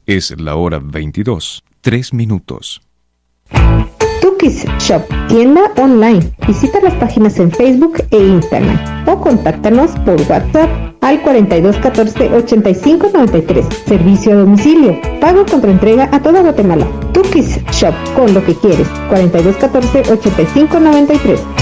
Es la hora 22, 3 minutos. Tukis Shop, tienda online. Visita las páginas en Facebook e Instagram o contáctanos por WhatsApp al 4214-8593. Servicio a domicilio. Pago contra entrega a toda Guatemala. Tukis Shop, con lo que quieres. 4214-8593.